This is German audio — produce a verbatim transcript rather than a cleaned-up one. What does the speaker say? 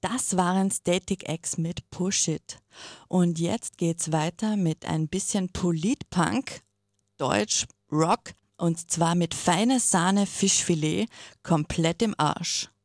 Das waren Static X mit Push It. Und jetzt geht's weiter mit ein bisschen Polit-Punk, Deutsch, Rock, und zwar mit Feine Sahne Fischfilet, komplett im Arsch.